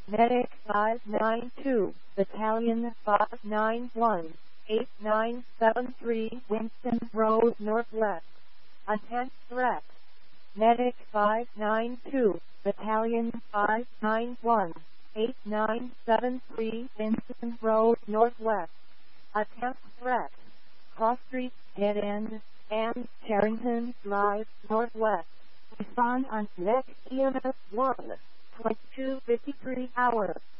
Medic 592, Battalion 591, 8973 Winston Road Northwest. Attempt threat. Medic 592, Battalion 591, 8973 Winston Road Northwest. Attempt threat. Cross Street, Dead End, and Charrington Drive Northwest. Respond on Next EMS 1, 22:53 hours.